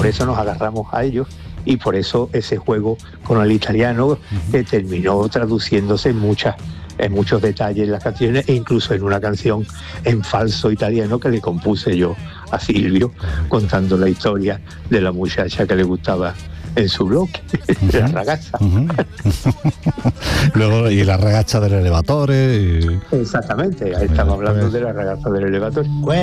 por eso nos agarramos a ellos y por eso ese juego con el italiano terminó traduciéndose en muchos detalles en las canciones, e incluso en una canción en falso italiano que le compuse yo a Silvio, contando la historia de la muchacha que le gustaba en su bloque, la ragazza. Luego, y la ragazza del elevatore. Exactamente, ahí estamos hablando de la ragazza del elevatore.